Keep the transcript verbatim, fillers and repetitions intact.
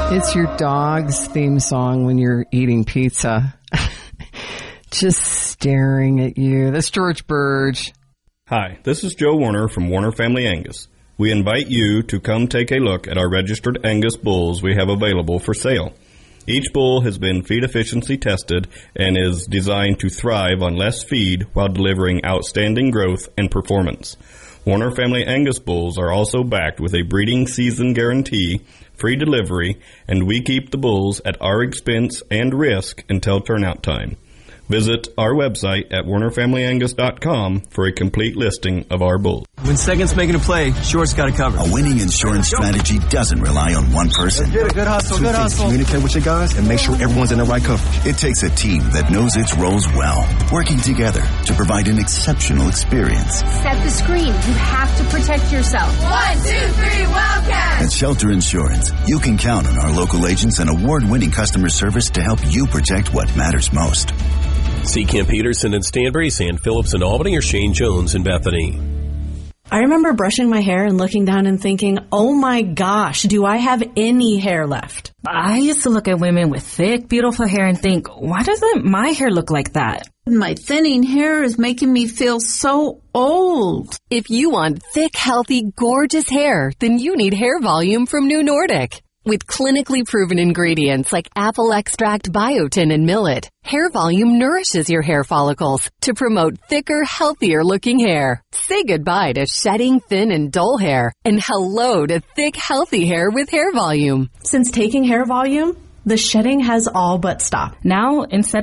It's your dog's theme song when you're eating pizza. Just staring at you. That's George Burge. Hi, this is Joe Warner from Warner Family Angus. We invite you to come take a look at our registered Angus bulls we have available for sale. Each bull has been feed efficiency tested and is designed to thrive on less feed while delivering outstanding growth and performance. Warner Family Angus bulls are also backed with a breeding season guarantee, free delivery, and we keep the bulls at our expense and risk until turnout time. Visit our website at warner family angus dot com for a complete listing of our bulls. When second's making a play, short's got it covered. A winning insurance strategy doesn't rely on one person. Good, good hustle, Two good things. hustle. Communicate with your guys and make sure everyone's in the right coverage. It takes a team that knows its roles well, working together to provide an exceptional experience. Set the screen. You have to protect yourself. One, two, three, Wildcats! At Shelter Insurance, you can count on our local agents and award-winning customer service to help you protect what matters most. See Kim Peterson in Stanbury, San Phillips in Albany, or Shane Jones in Bethany. I remember brushing my hair and looking down and thinking, oh my gosh, do I have any hair left? I used to look at women with thick, beautiful hair and think, why doesn't my hair look like that? My thinning hair is making me feel so old. If you want thick, healthy, gorgeous hair, then you need Hair Volume from New Nordic. With clinically proven ingredients like apple extract, biotin, and millet, Hair Volume nourishes your hair follicles to promote thicker, healthier-looking hair. Say goodbye to shedding, thin, and dull hair, and hello to thick, healthy hair with Hair Volume. Since taking Hair Volume, the shedding has all but stopped. Now, instead